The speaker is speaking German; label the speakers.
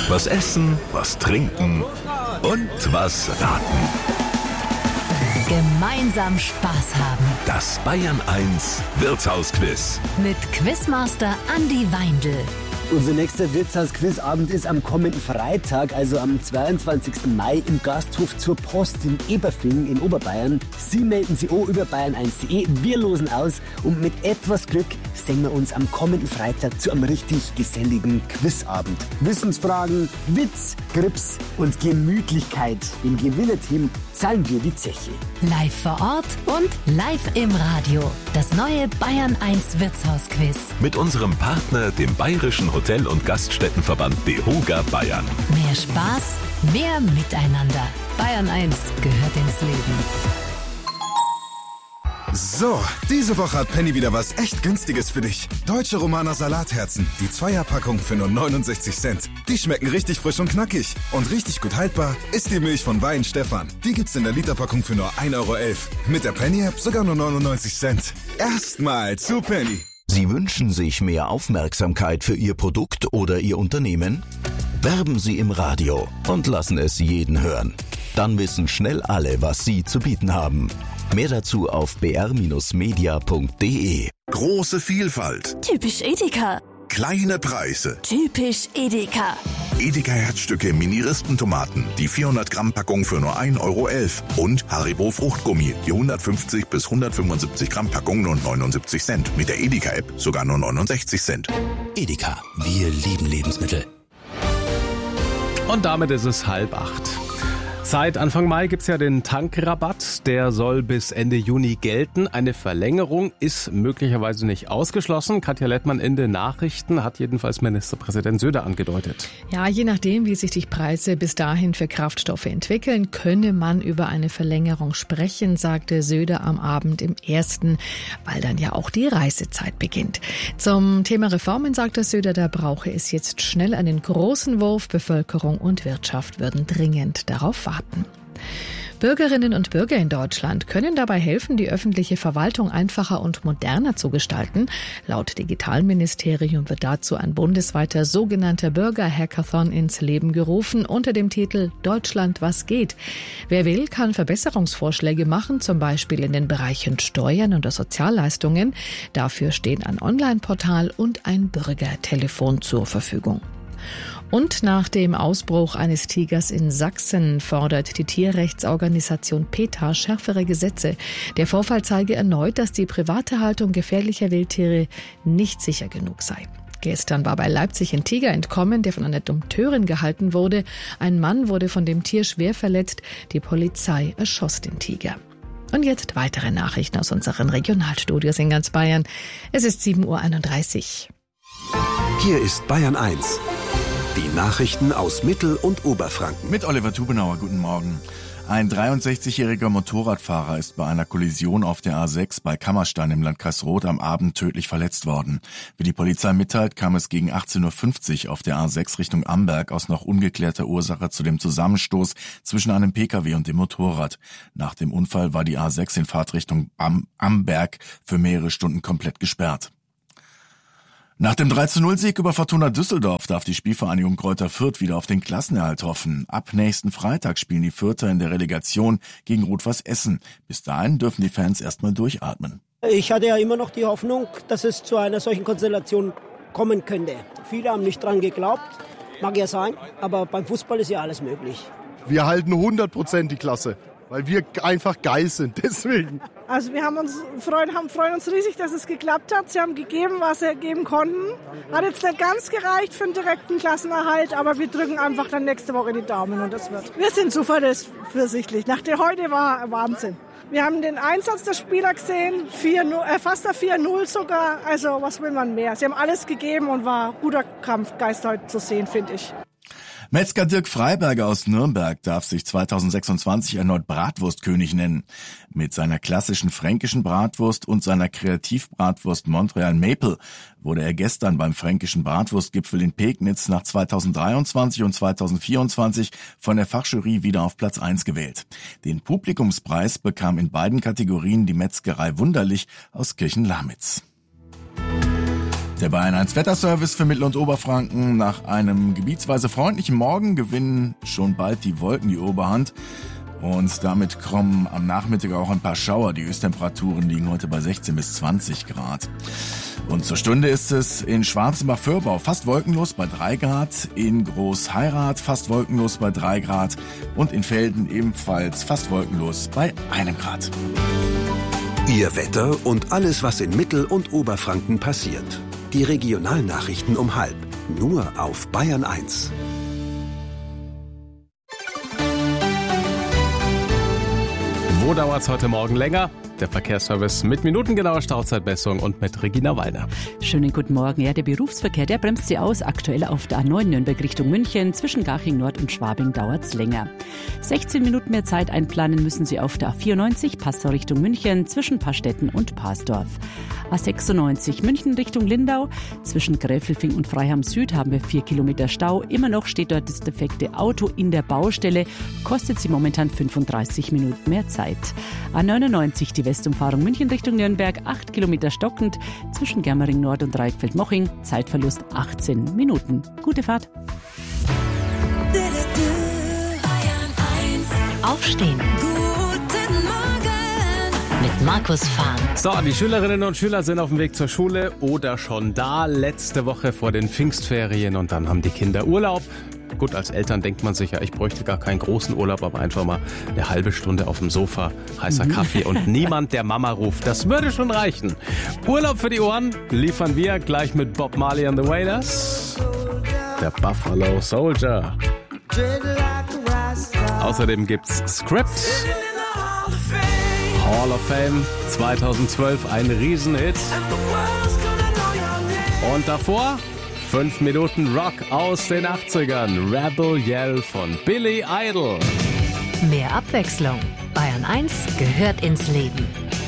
Speaker 1: Was essen, was trinken und was raten.
Speaker 2: Gemeinsam Spaß haben.
Speaker 1: Das Bayern 1 Wirtshausquiz.
Speaker 2: Mit Quizmaster Andi Weindl.
Speaker 3: Unser nächster Wirtshaus-Quizabend ist am kommenden Freitag, also am 22. Mai im Gasthof zur Post in Eberfing in Oberbayern. Sie melden sich auch über bayern1.de. Wir losen aus und mit etwas Glück sehen wir uns am kommenden Freitag zu einem richtig geselligen Quizabend. Wissensfragen, Witz, Grips und Gemütlichkeit. Dem Gewinnerteam zahlen wir die Zeche.
Speaker 2: Live vor Ort und live im Radio. Das neue Bayern 1 Wirtshausquiz.
Speaker 1: Mit unserem Partner, dem Bayerischen Hotel- und Gaststättenverband DEHOGA Bayern.
Speaker 2: Mehr Spaß, mehr Miteinander. Bayern 1 gehört ins Leben.
Speaker 4: So, diese Woche hat Penny wieder was echt Günstiges für dich. Deutsche Romaner Salatherzen, die Zweierpackung für nur 69 Cent. Die schmecken richtig frisch und knackig. Und richtig gut haltbar ist die Milch von Wein Stefan. Die gibt's in der Literpackung für nur 1,11 Euro. Mit der Penny-App sogar nur 99 Cent. Erstmal zu Penny.
Speaker 5: Sie wünschen sich mehr Aufmerksamkeit für Ihr Produkt oder Ihr Unternehmen? Werben Sie im Radio und lassen es jeden hören. Dann wissen schnell alle, was Sie zu bieten haben. Mehr dazu auf br-media.de.
Speaker 6: Große Vielfalt.
Speaker 7: Typisch Edeka.
Speaker 6: Kleine Preise.
Speaker 7: Typisch Edeka.
Speaker 6: Edeka Herzstücke Mini-Rispentomaten, die 400 Gramm Packung für nur 1,11 Euro. Und Haribo Fruchtgummi, die 150 bis 175 Gramm Packung nur 79 Cent. Mit der Edeka-App sogar nur 69 Cent.
Speaker 5: Edeka, wir lieben Lebensmittel.
Speaker 8: Und damit ist es 7:30. Seit Anfang Mai gibt's ja den Tankrabatt, der soll bis Ende Juni gelten. Eine Verlängerung ist möglicherweise nicht ausgeschlossen. Katja Lettmann in den Nachrichten hat jedenfalls Ministerpräsident Söder angedeutet.
Speaker 9: Ja, je nachdem, wie sich die Preise bis dahin für Kraftstoffe entwickeln, könne man über eine Verlängerung sprechen, sagte Söder am Abend im Ersten, weil dann ja auch die Reisezeit beginnt. Zum Thema Reformen sagte Söder, da brauche es jetzt schnell einen großen Wurf. Bevölkerung und Wirtschaft würden dringend darauf warten. Bürgerinnen und Bürger in Deutschland können dabei helfen, die öffentliche Verwaltung einfacher und moderner zu gestalten. Laut Digitalministerium wird dazu ein bundesweiter sogenannter Bürger-Hackathon ins Leben gerufen unter dem Titel Deutschland, was geht? Wer will, kann Verbesserungsvorschläge machen, zum Beispiel in den Bereichen Steuern oder Sozialleistungen. Dafür stehen ein Online-Portal und ein Bürgertelefon zur Verfügung. Und nach dem Ausbruch eines Tigers in Sachsen fordert die Tierrechtsorganisation PETA schärfere Gesetze. Der Vorfall zeige erneut, dass die private Haltung gefährlicher Wildtiere nicht sicher genug sei. Gestern war bei Leipzig ein Tiger entkommen, der von einer Dompteurin gehalten wurde. Ein Mann wurde von dem Tier schwer verletzt. Die Polizei erschoss den Tiger. Und jetzt weitere Nachrichten aus unseren Regionalstudios in ganz Bayern. Es ist 7:31 Uhr.
Speaker 10: Hier ist Bayern 1. Die Nachrichten aus Mittel- und Oberfranken.
Speaker 11: Mit Oliver Tubenauer, guten Morgen. Ein 63-jähriger Motorradfahrer ist bei einer Kollision auf der A6 bei Kammerstein im Landkreis Roth am Abend tödlich verletzt worden. Wie die Polizei mitteilt, kam es gegen 18.50 Uhr auf der A6 Richtung Amberg aus noch ungeklärter Ursache zu dem Zusammenstoß zwischen einem Pkw und dem Motorrad. Nach dem Unfall war die A6 in Fahrtrichtung Amberg für mehrere Stunden komplett gesperrt. Nach dem 3:0-Sieg über Fortuna Düsseldorf darf die Spielvereinigung Greuther Fürth wieder auf den Klassenerhalt hoffen. Ab nächsten Freitag spielen die Fürther in der Relegation gegen Rot-Weiß Essen. Bis dahin dürfen die Fans erstmal durchatmen.
Speaker 12: Ich hatte ja immer noch die Hoffnung, dass es zu einer solchen Konstellation kommen könnte. Viele haben nicht dran geglaubt, mag ja sein, aber beim Fußball ist ja alles möglich.
Speaker 13: Wir halten 100% die Klasse, weil wir einfach geil sind, deswegen.
Speaker 14: Also wir freuen uns riesig, dass es geklappt hat. Sie haben gegeben, was sie geben konnten. Hat jetzt nicht ganz gereicht für einen direkten Klassenerhalt, aber wir drücken einfach dann nächste Woche die Daumen und das wird. Wir sind zuversichtlich. Nach der heute war Wahnsinn. Wir haben den Einsatz der Spieler gesehen, fast ein 4-0 sogar. Also was will man mehr? Sie haben alles gegeben und war guter Kampfgeist heute zu sehen, finde ich.
Speaker 11: Metzger Dirk Freiberger aus Nürnberg darf sich 2026 erneut Bratwurstkönig nennen. Mit seiner klassischen fränkischen Bratwurst und seiner Kreativbratwurst Montreal Maple wurde er gestern beim fränkischen Bratwurstgipfel in Pegnitz nach 2023 und 2024 von der Fachjury wieder auf Platz 1 gewählt. Den Publikumspreis bekam in beiden Kategorien die Metzgerei Wunderlich aus Kirchen-Lamitz. Der Bayern 1 Wetterservice für Mittel- und Oberfranken. Nach einem gebietsweise freundlichen Morgen gewinnen schon bald die Wolken die Oberhand. Und damit kommen am Nachmittag auch ein paar Schauer. Die Höchsttemperaturen liegen heute bei 16 bis 20 Grad. Und zur Stunde ist es in Schwarzenbach-Föhrbau fast wolkenlos bei 3 Grad, in Großheirath fast wolkenlos bei 3 Grad und in Velden ebenfalls fast wolkenlos bei 1 Grad.
Speaker 10: Ihr Wetter und alles, was in Mittel- und Oberfranken passiert. Die Regionalnachrichten um 12:30, nur auf Bayern 1.
Speaker 8: Wo dauert's heute Morgen länger? Der Verkehrsservice mit minutengenauer Stauzeitmessung und mit Regina Wallner.
Speaker 15: Schönen guten Morgen. Ja, der Berufsverkehr, der bremst Sie aus. Aktuell auf der A9 Nürnberg Richtung München. Zwischen Garching Nord und Schwabing dauert's länger. 16 Minuten mehr Zeit einplanen müssen Sie auf der A94 Passau Richtung München. Zwischen Pastetten und Pasdorf. A96 München Richtung Lindau. Zwischen Gräfelfing und Freiham Süd haben wir 4 Kilometer Stau. Immer noch steht dort das defekte Auto in der Baustelle. Kostet Sie momentan 35 Minuten mehr Zeit. A99 die Westumfahrung München Richtung Nürnberg, 8 Kilometer stockend, zwischen Germering Nord und Reichfeld-Moching, Zeitverlust 18 Minuten. Gute Fahrt.
Speaker 2: Aufstehen. Guten Morgen. Mit Markus Fahn.
Speaker 8: So, die Schülerinnen und Schüler sind auf dem Weg zur Schule oder schon da. Letzte Woche vor den Pfingstferien und dann haben die Kinder Urlaub. Gut, als Eltern denkt man sich ja, ich bräuchte gar keinen großen Urlaub, aber einfach mal eine halbe Stunde auf dem Sofa, heißer Kaffee und niemand, der Mama ruft. Das würde schon reichen. Urlaub für die Ohren liefern wir gleich mit Bob Marley and the Wailers. Der Buffalo Soldier. Außerdem gibt's Script. Hall of Fame 2012, ein Riesenhit. Und davor 5 Minuten Rock aus den 80ern. Rebel Yell von Billy Idol.
Speaker 2: Mehr Abwechslung. Bayern 1 gehört ins Leben.